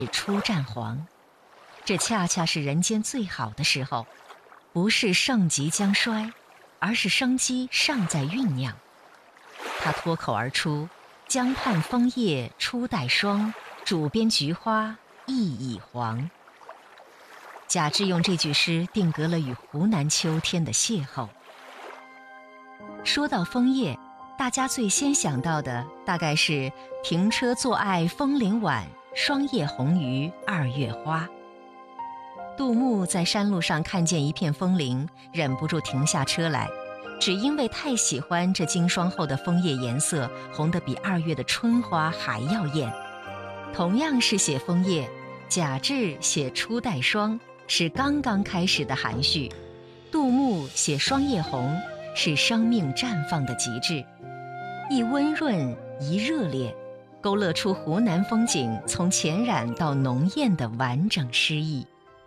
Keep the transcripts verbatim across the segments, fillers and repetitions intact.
初绽黄，这恰恰是人间最好的时候，不是盛极将衰，而是生机尚在酝酿。他脱口而出：江畔枫叶初带霜，渚边菊花亦已黄。贾至用这句诗定格了与湖南秋天的邂逅。说到枫叶，大家最先想到的大概是停车坐爱枫林晚，霜叶红于二月花。杜牧在山路上看见一片枫林，忍不住停下车来，只因为太喜欢这经霜后的枫叶颜色，红得比二月的春花还要艳。同样是写枫叶，贾至写初带霜，是刚刚开始的含蓄；杜牧写霜叶红，是生命绽放的极致。一温润，一热烈，勾勒出湖南风景从浅染到浓艳的完整诗意。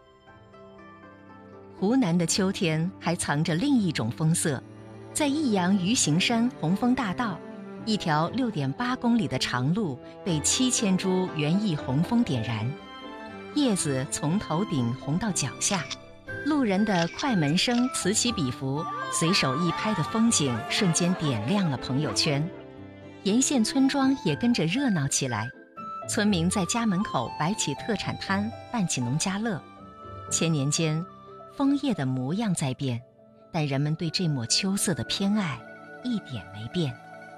湖南的秋天还藏着另一种风色，在益阳鱼形山红枫大道，一条六点八公里的长路被七千株园艺红枫点燃，叶子从头顶红到脚下，路人的快门声此起彼伏，随手一拍的风景瞬间点亮了朋友圈。沿线村庄也跟着热闹起来，村民在家门口摆起特产摊，办起农家乐。千年间，枫叶的模样在变，但人们对这抹秋色的偏爱一点没变。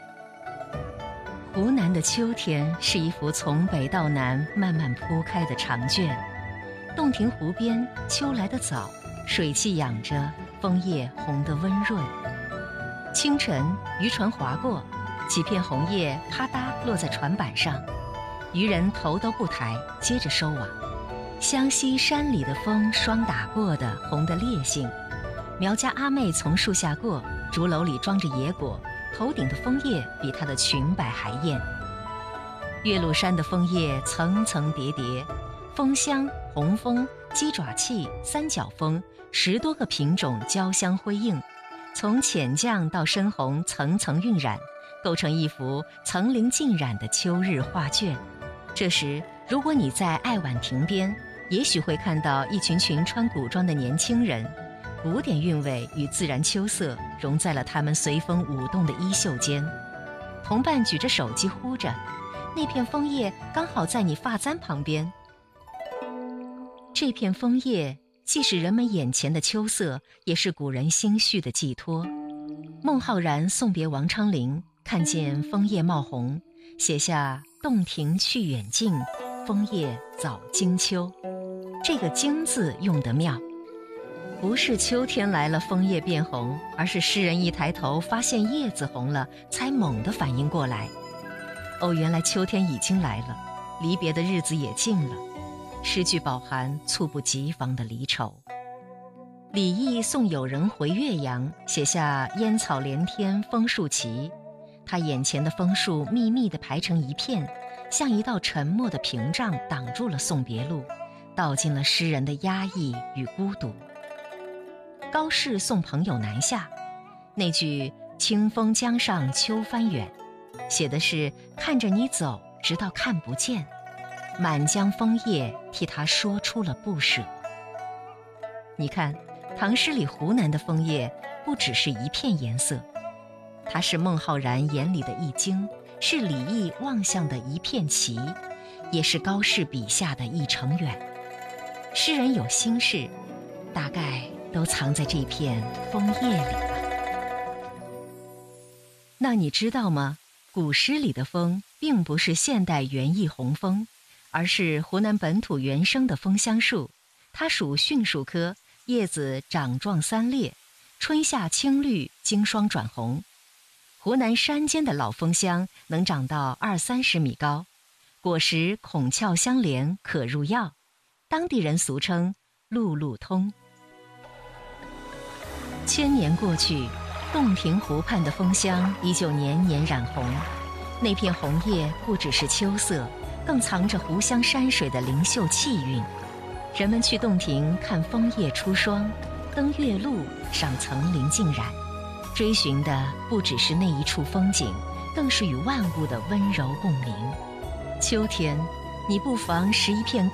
湖南的秋天是一幅从北到南慢慢铺开的长卷，洞庭湖边秋来得早，水汽养着，枫叶红得温润。清晨，渔船划过，几片红叶啪嗒落在船板上，渔人头都不抬，接着收网。湘西山里的风霜打过的红得烈性，苗家阿妹从树下过，竹篓里装着野果，头顶的枫叶比她的裙摆还艳。岳麓山的枫叶层层叠叠，枫香、红枫、鸡爪气、三角枫十多个品种交相辉映，从浅绛到深红层层晕染，构成一幅层林尽染的秋日画卷。这时，如果你在爱晚亭边，也许会看到一群群穿古装的年轻人，古典韵味与自然秋色融在了他们随风舞动的衣袖间。同伴举着手机呼着，那片枫叶刚好在你发簪旁边。这片枫叶既是人们眼前的秋色，也是古人心绪的寄托。孟浩然送别王昌龄，看见枫叶冒红，写下洞庭去远近，枫叶早经秋。这个经字用得妙，不是秋天来了枫叶变红，而是诗人一抬头发现叶子红了，才猛地反应过来，哦，原来秋天已经来了，离别的日子也近了。诗句饱含猝不及防的离愁。李益送友人回岳阳，写下烟草连天枫树齐，他眼前的枫树密密地排成一片，像一道沉默的屏障，挡住了送别路，道尽了诗人的压抑与孤独。高适送朋友南下，那句清风江上秋帆远，写的是看着你走，直到看不见，满江枫叶替他说出了不舍。你看，唐诗里湖南的枫叶不只是一片颜色，它是孟浩然眼里的一京，是李益望向的一片齐，也是高适笔下的一程远。诗人有心事，大概都藏在这片枫叶里吧。那你知道吗？古诗里的枫并不是现代园艺红枫，而是湖南本土原生的枫香树，它属迅树科，叶子长状三裂，春夏青绿，经霜转红。湖南山间的老枫香能长到二三十米高，果实孔窍相连，可入药，当地人俗称路路通。千年过去，洞庭湖畔的枫香依旧年年染红，那片红叶不只是秋色，更藏着湖湘山水的灵秀气韵。人们去洞庭看枫叶出霜，登岳麓赏层林尽染，追寻的不只是那一处风景，更是与万物的温柔共鸣。秋天你不妨拾一片